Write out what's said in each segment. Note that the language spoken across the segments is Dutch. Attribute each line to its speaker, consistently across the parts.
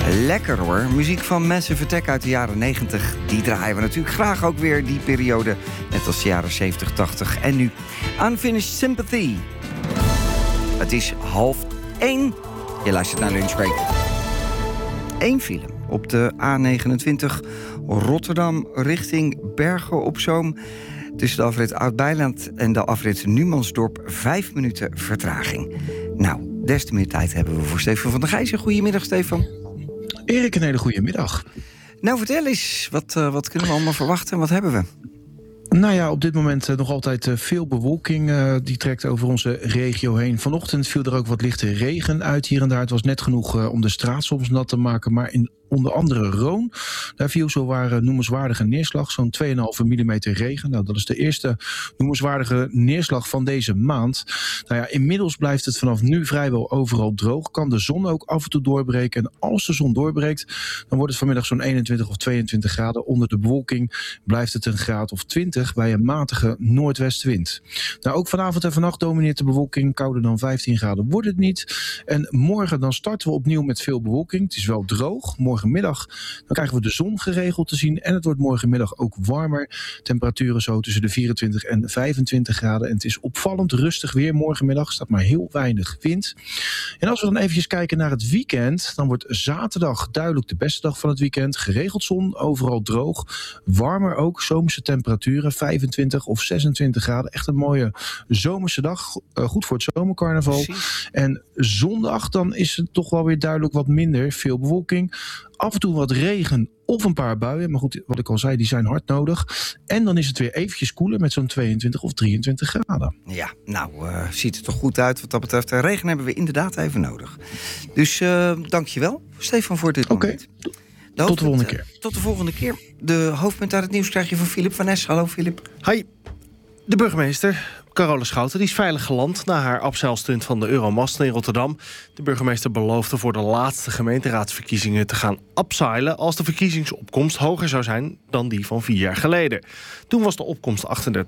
Speaker 1: Lekker hoor. Muziek van Massive Attack uit de jaren 90. Die draaien we natuurlijk graag ook weer, die periode. Net als de jaren 70, 80 en nu. Unfinished Sympathy. Het is 12:30. Je luistert naar Lunchbreak. 1 file op de A29 Rotterdam richting Bergen op Zoom. Tussen de afrit Oud-Beiland en de afrit Numansdorp 5 minuten vertraging. Nou, des te meer tijd hebben we voor Stefan van der Gijzen. Goedemiddag, Stefan.
Speaker 2: Erik, een hele goede middag.
Speaker 1: Nou, vertel eens, wat kunnen we allemaal verwachten en wat hebben we?
Speaker 2: Nou ja, op dit moment nog altijd veel bewolking. Die trekt over onze regio heen. Vanochtend viel er ook wat lichte regen uit hier en daar. Het was net genoeg om de straat soms nat te maken. Maar in onder andere Roon, daar viel zowaar noemenswaardige neerslag. Zo'n 2,5 millimeter regen. Nou, dat is de eerste noemenswaardige neerslag van deze maand. Nou ja, inmiddels blijft het vanaf nu vrijwel overal droog. Kan de zon ook af en toe doorbreken. En als de zon doorbreekt, dan wordt het vanmiddag zo'n 21 of 22 graden. Onder de bewolking blijft het een graad of 20 bij een matige noordwestenwind. Nou, ook vanavond en vannacht domineert de bewolking. Kouder dan 15 graden wordt het niet. En morgen dan starten we opnieuw met veel bewolking. Het is wel droog. Morgenmiddag dan krijgen we de zon geregeld te zien. En het wordt morgenmiddag ook warmer. Temperaturen zo tussen de 24 en 25 graden. En het is opvallend rustig weer morgenmiddag. Er staat maar heel weinig wind. En als we dan eventjes kijken naar het weekend, dan wordt zaterdag duidelijk de beste dag van het weekend. Geregeld zon, overal droog. Warmer ook, zomerse temperaturen, 25 of 26 graden. Echt een mooie zomerse dag. Goed voor het zomercarnaval. Precies. En zondag dan is het toch wel weer duidelijk wat minder. Veel bewolking. Af en toe wat regen of een paar buien. Maar goed, wat ik al zei, die zijn hard nodig. En dan is het weer eventjes koeler met zo'n 22 of 23 graden.
Speaker 1: Ja, nou, ziet er toch goed uit wat dat betreft. Regen hebben we inderdaad even nodig. Dus dankjewel, Stefan, voor dit moment.
Speaker 2: Tot de volgende keer.
Speaker 1: Tot de volgende keer. De hoofdpunt uit het nieuws krijg je van Philip van Ness. Hallo, Philip.
Speaker 3: Hi. De burgemeester, Carola Schouten, die is veilig geland na haar abseilstunt van de Euromast in Rotterdam. De burgemeester beloofde voor de laatste gemeenteraadsverkiezingen te gaan abseilen als de verkiezingsopkomst hoger zou zijn dan die van 4 jaar geleden. Toen was de opkomst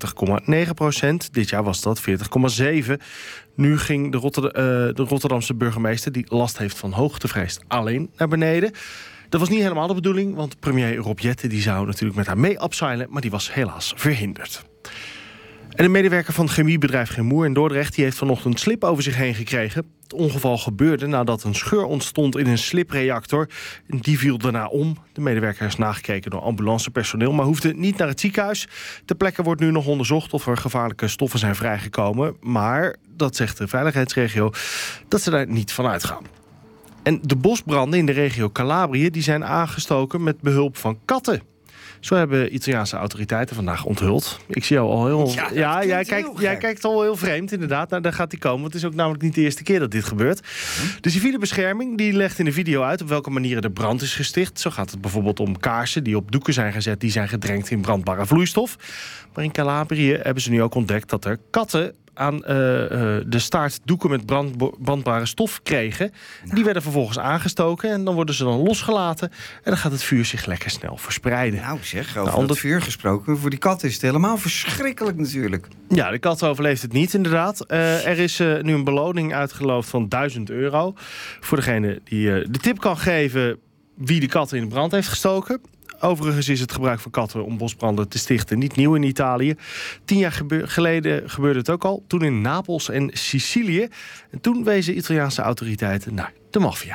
Speaker 3: 38,9%, dit jaar was dat 40,7%. Nu ging de Rotterdamse burgemeester, die last heeft van hoogtevrees, alleen naar beneden. Dat was niet helemaal de bedoeling, want premier Rob Jetten die zou natuurlijk met haar mee abseilen, maar die was helaas verhinderd. En een medewerker van het chemiebedrijf Chemour in Dordrecht die heeft vanochtend slip over zich heen gekregen. Het ongeval gebeurde nadat een scheur ontstond in een slipreactor. Die viel daarna om. De medewerker is nagekeken door ambulancepersoneel, maar hoefde niet naar het ziekenhuis. Ter plekke wordt nu nog onderzocht of er gevaarlijke stoffen zijn vrijgekomen. Maar, dat zegt de veiligheidsregio, dat ze daar niet van uitgaan. En de bosbranden in de regio Calabrië die zijn aangestoken met behulp van katten. Zo hebben Italiaanse autoriteiten vandaag onthuld. Ik zie jou al heel... Ja, jij kijkt al heel vreemd, inderdaad. Nou, daar gaat die komen. Want het is ook namelijk niet de eerste keer dat dit gebeurt. De civiele bescherming die legt in de video uit op welke manieren de brand is gesticht. Zo gaat het bijvoorbeeld om kaarsen die op doeken zijn gezet, die zijn gedrenkt in brandbare vloeistof. Maar in Calabrië hebben ze nu ook ontdekt dat er katten aan de staart doeken met brandbare stof kregen. Nou. Die werden vervolgens aangestoken en dan worden ze dan losgelaten. En dan gaat het vuur zich lekker snel verspreiden.
Speaker 1: Nou zeg, over het vuur gesproken. Voor die kat is het helemaal verschrikkelijk natuurlijk.
Speaker 3: Ja, de kat overleeft het niet inderdaad. Er is nu een beloning uitgeloofd van €1000. Voor degene die de tip kan geven wie de kat in de brand heeft gestoken. Overigens is het gebruik van katten om bosbranden te stichten niet nieuw in Italië. 10 jaar geleden gebeurde het ook al. Toen in Napels en Sicilië. En toen wezen Italiaanse autoriteiten naar de maffia.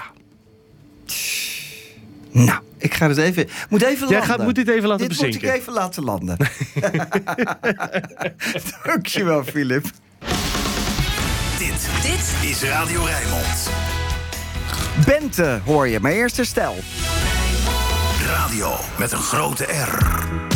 Speaker 1: Nou, ik ga het even... Moet even landen.
Speaker 3: Jij moet dit even laten bezinken.
Speaker 1: Dit moet ik even laten landen. Dankjewel, Philip.
Speaker 4: Dit is Radio Rijnmond.
Speaker 1: Bente hoor je, maar eerst stel.
Speaker 4: Radio met een grote R.